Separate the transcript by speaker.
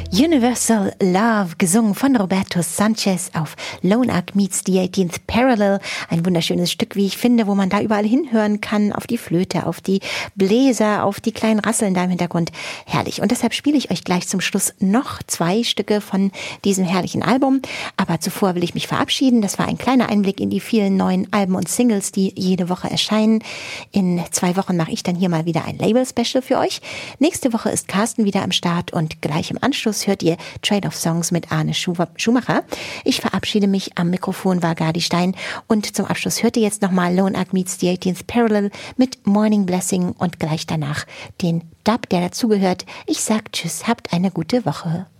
Speaker 1: Universal Love, gesungen von Roberto Sanchez auf Lone Ark Meets the 18th Parallel. Ein wunderschönes Stück, wie ich finde, wo man da überall hinhören kann, auf die Flöte, auf die Bläser, auf die kleinen Rasseln da im Hintergrund. Herrlich. Und deshalb spiele ich euch gleich zum Schluss noch 2 Stücke von diesem herrlichen Album. Aber zuvor will ich mich verabschieden. Das war ein kleiner Einblick in die vielen neuen Alben und Singles, die jede Woche erscheinen. In 2 Wochen mache ich dann hier mal wieder ein Label-Special für euch. Nächste Woche ist Carsten wieder am Start und gleich im Anschluss hört ihr Trade of Songs mit Arne Schumacher. Ich verabschiede mich. Am Mikrofon war Gadi Stein und zum Abschluss hört ihr jetzt nochmal Lone Ark Meets the 18th Parallel mit Morning Blessing und gleich danach den Dub, der dazugehört. Ich sag Tschüss, habt eine gute Woche.